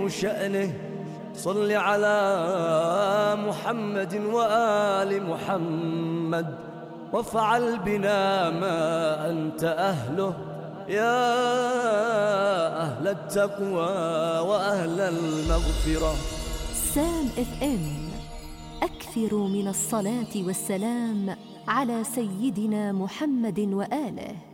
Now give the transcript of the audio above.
شأنه صل على محمد وآل محمد وافعل بنا ما أنت أهله يا أهل التقوى وأهل المغفرة. سام FM أكثروا من الصلاة والسلام على سيدنا محمد وآله.